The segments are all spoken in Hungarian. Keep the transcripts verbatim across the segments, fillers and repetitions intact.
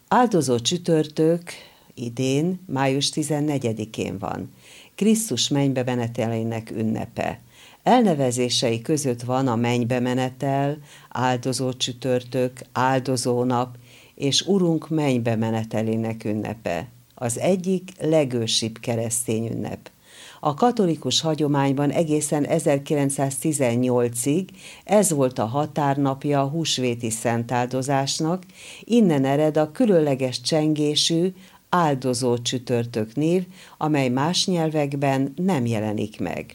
Áldozó csütörtök idén május tizennegyedikén van. Krisztus mennybe menetelének ünnepe. Elnevezései között van a mennybe menetel, áldozó csütörtök, áldozónap és Urunk mennybe menetelének ünnepe. Az egyik legősibb keresztény ünnep. A katolikus hagyományban egészen ezerkilencszáztizennyolcig ez volt a határnapja a húsvéti szentáldozásnak, innen ered a különleges csengésű áldozó csütörtök név, amely más nyelvekben nem jelenik meg.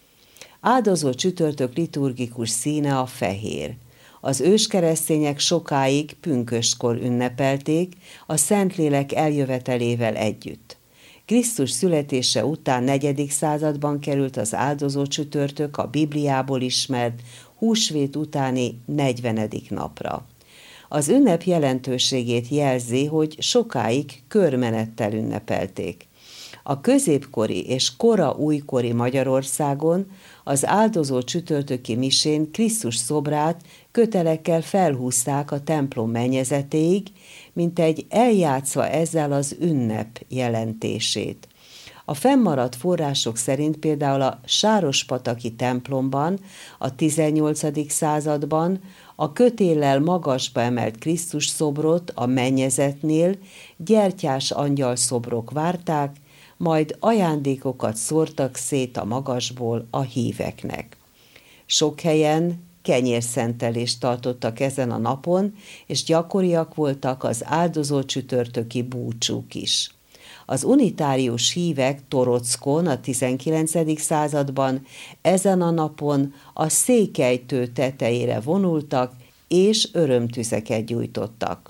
Áldozó csütörtök liturgikus színe a fehér. Az őskeresztények sokáig pünköstkor ünnepelték, a Szentlélek eljövetelével együtt. Krisztus születése után negyedik században került az áldozó csütörtök a Bibliából ismert húsvét utáni negyvenedik napra. Az ünnep jelentőségét jelzi, hogy sokáig körmenettel ünnepelték. A középkori és kora újkori Magyarországon az áldozó csütörtöki misén Krisztus szobrát kötelekkel felhúzták a templom mennyezetéig, mintegy eljátszva ezzel az ünnep jelentését. A fennmaradt források szerint például a sárospataki templomban a tizennyolcadik században a kötéllel magasba emelt Krisztus szobrot a mennyezetnél gyertyás angyal szobrok várták, majd ajándékokat szórtak szét a magasból a híveknek. Sok helyen kenyérszentelést tartottak ezen a napon, és gyakoriak voltak az áldozó csütörtöki búcsúk is. Az unitárius hívek Torockon a tizenkilencedik században ezen a napon a székelytő tetejére vonultak, és örömtüzeket gyújtottak.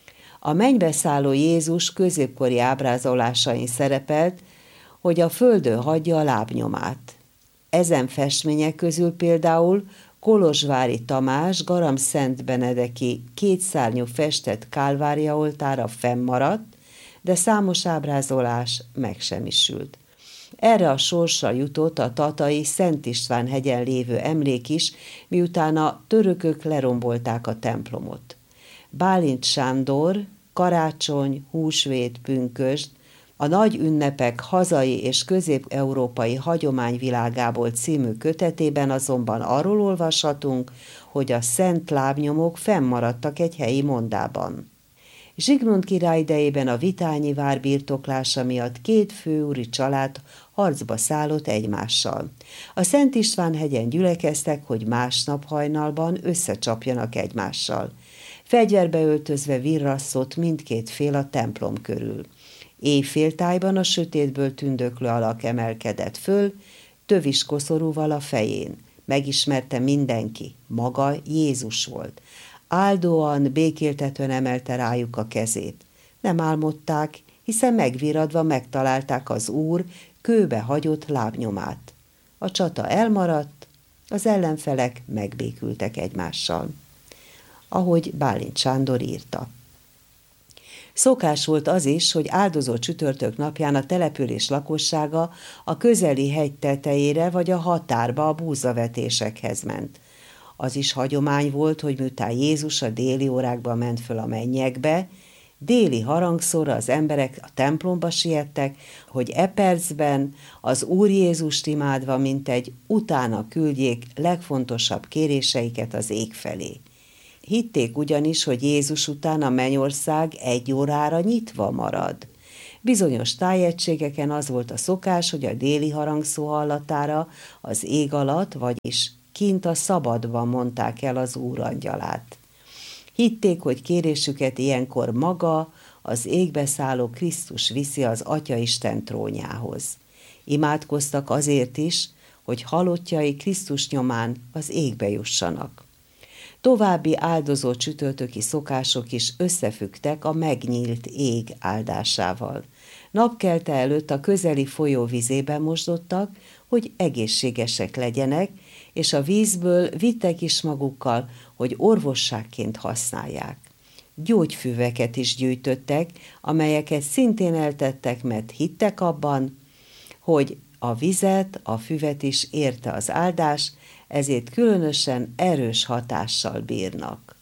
A mennybe szálló Jézus középkori ábrázolásain szerepelt, hogy a földön hagyja a lábnyomát. Ezen festmények közül például Kolozsvári Tamás garamszentbenedeki kétszárnyú festett kálvária oltára fennmaradt, de számos ábrázolás megsemmisült. Erre a sorsra jutott a tatai Szent István hegyen lévő emlék is, miután a törökök lerombolták a templomot. Bálint Sándor, Karácsony, húsvét, pünkösd, a nagy ünnepek hazai és közép-európai hagyományvilágából című kötetében azonban arról olvashatunk, hogy a szent lábnyomok fennmaradtak egy helyi mondában. Zsigmond király idejében a Vitányi vár birtoklása miatt két főúri család harcba szállott egymással. A Szent István hegyen gyülekeztek, hogy másnap hajnalban összecsapjanak egymással. Fegyverbe öltözve virrasszott mindkét fél a templom körül. Éjféltájban a sötétből tündöklő alak emelkedett föl, tövis koszorúval a fején. Megismerte mindenki, maga Jézus volt. Áldóan, békéltetően emelte rájuk a kezét. Nem álmodták, hiszen megvirradva megtalálták az Úr kőbe hagyott lábnyomát. A csata elmaradt, az ellenfelek megbékültek egymással. Ahogy Bálint Sándor írta. Szokás volt az is, hogy áldozó csütörtök napján a település lakossága a közeli hegy tetejére vagy a határba a búzavetésekhez ment. Az is hagyomány volt, hogy miután Jézus a déli órákban ment föl a mennyekbe, déli harangszóra az emberek a templomba siettek, hogy e percben az Úr Jézust imádva mintegy utána küldjék legfontosabb kéréseiket az ég felé. Hitték ugyanis, hogy Jézus után a mennyország egy órára nyitva marad. Bizonyos tájegységeken az volt a szokás, hogy a déli harangszó hallatára az ég alatt, vagyis kint a szabadban mondták el az Úr angyalát. Hitték, hogy kérésüket ilyenkor maga, az égbe szálló Krisztus viszi az Atyaisten trónjához. Imádkoztak azért is, hogy halottjai Krisztus nyomán az égbe jussanak. További áldozó csütörtöki szokások is összefüggtek a megnyílt ég áldásával. Napkelte előtt a közeli folyó vizében mosdottak, hogy egészségesek legyenek, és a vízből vittek is magukkal, hogy orvosságként használják. Gyógyfüveket is gyűjtöttek, amelyeket szintén eltettek, mert hittek abban, hogy a vizet, a füvet is érte az áldás, ezért különösen erős hatással bírnak.